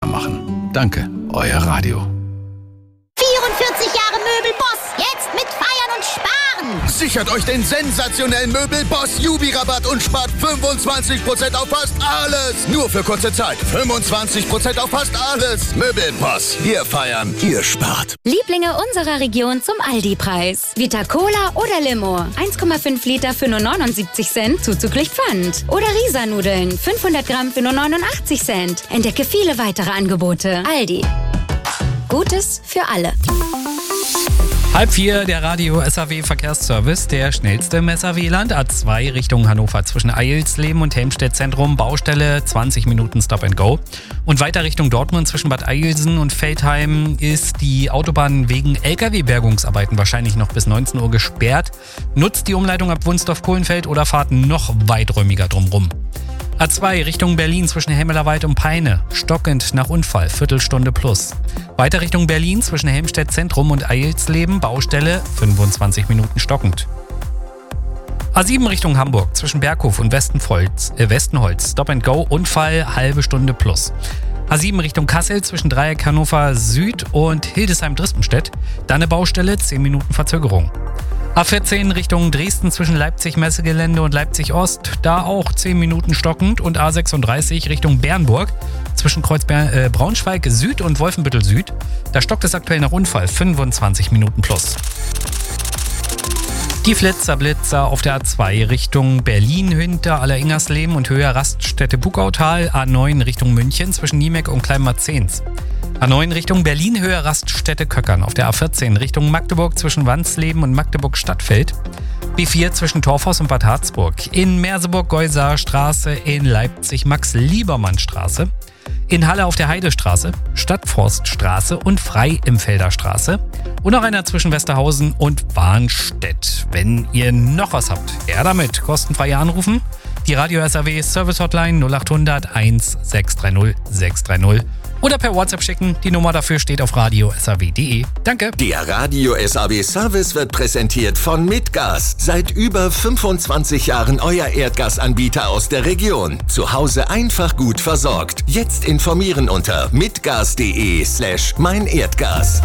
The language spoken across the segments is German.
machen. Danke, euer Radio. 44 Jahre Möbelboss, jetzt mit Feiern und Sparen. Sichert euch den sensationellen Möbelboss Jubi-Rabatt und spart 25% auf fast alles. Nur für kurze Zeit. 25% auf fast alles. Möbelboss. Wir feiern, ihr spart. Lieblinge unserer Region zum Aldi-Preis. Vita Cola oder Limo. 1,5 Liter für nur 79 Cent, zuzüglich Pfand. Oder Risa-Nudeln. 500 Gramm für nur 89 Cent. Entdecke viele weitere Angebote. Aldi. Gutes für alle. 3:30, der Radio SAW Verkehrsservice, der schnellste im SAW-Land. A2 Richtung Hannover zwischen Eilsleben und Helmstedt Zentrum, Baustelle, 20 Minuten Stop and Go. Und weiter Richtung Dortmund zwischen Bad Eilsen und Veltheim ist die Autobahn wegen LKW-Bergungsarbeiten wahrscheinlich noch bis 19 Uhr gesperrt. Nutzt die Umleitung ab Wunsdorf-Kohlenfeld oder fahrt noch weiträumiger drumrum. A2 Richtung Berlin zwischen Helmelerwald und Peine. Stockend nach Unfall, Viertelstunde plus. Weiter Richtung Berlin zwischen Helmstedt Zentrum und Eilsleben, Baustelle, 25 Minuten stockend. A7 Richtung Hamburg zwischen Berghof und Westenholz. Stop and Go, Unfall, halbe Stunde plus. A7 Richtung Kassel zwischen Dreieck Hannover Süd und Hildesheim-Drispenstedt. Dann eine Baustelle, 10 Minuten Verzögerung. A14 Richtung Dresden zwischen Leipzig-Messegelände und Leipzig-Ost, da auch 10 Minuten stockend. Und A36 Richtung Bernburg zwischen Braunschweig Süd und Wolfenbüttel Süd, da stockt es aktuell nach Unfall, 25 Minuten plus. Die Blitzer auf der A2 Richtung Berlin hinter Alleringersleben und höher Raststätte Bugautal, A9 Richtung München zwischen Niemek und Kleinmarzens. A9 Richtung Berlin, höher Raststätte Köckern. Auf der A14 Richtung Magdeburg zwischen Wansleben und Magdeburg-Stadtfeld. B4 zwischen Torfhaus und Bad Harzburg. In Merseburg-Geuser Straße, in Leipzig Max-Liebermann-Straße. In Halle auf der Heidestraße, Stadtforststraße und Freiimfelder Straße. Und noch einer zwischen Westerhausen und Warnstedt. Wenn ihr noch was habt, her damit. Kostenfrei anrufen. Die Radio SAW Service Hotline 0800 1630 630. Oder per WhatsApp schicken. Die Nummer dafür steht auf radiosaw.de. Danke. Der Radio SAW Service wird präsentiert von Mitgas. Seit über 25 Jahren euer Erdgasanbieter aus der Region. Zu Hause einfach gut versorgt. Jetzt informieren unter mitgas.de/meinerdgas.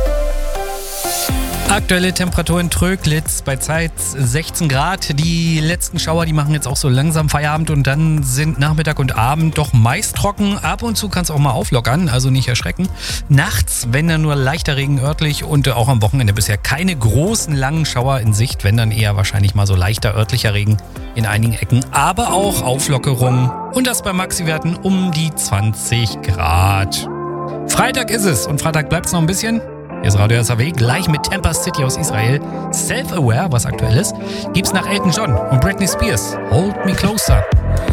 Aktuelle Temperatur in Tröglitz bei Zeit 16 Grad. Die letzten Schauer, die machen jetzt auch so langsam Feierabend und dann sind Nachmittag und Abend doch meist trocken. Ab und zu kann es auch mal auflockern, also nicht erschrecken. Nachts, wenn dann nur leichter Regen örtlich und auch am Wochenende bisher keine großen langen Schauer in Sicht, wenn dann eher wahrscheinlich mal so leichter örtlicher Regen in einigen Ecken, aber auch Auflockerung und das bei Maxi-Werten um die 20 Grad. Freitag ist es und Freitag bleibt es noch ein bisschen. Hier ist Radio SAW, gleich mit Tampa City aus Israel. Self-Aware, was aktuell ist, gibt's nach Elton John und Britney Spears. Hold Me Closer.